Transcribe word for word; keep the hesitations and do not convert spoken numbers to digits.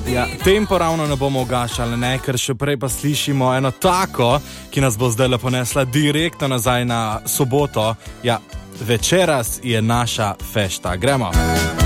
Ja, tempo ravno ne bomo ugašali, ne, ker še prej pa slišimo eno tako, ki nas bo zdaj lepo nesla direktno nazaj na soboto. Ja, večeras je naša fešta. Gremo!